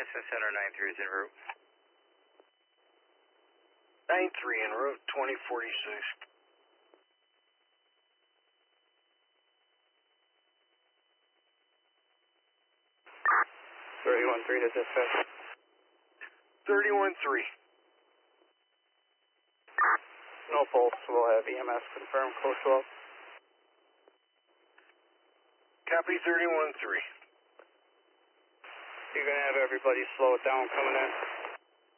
Houston Center 93 is en route. 93 en route, 2046. 31-3 to dispatch. 31-3. No pulse, we'll have EMS confirmed, close 12. Copy 31-3. You're going to have everybody slow it down coming in.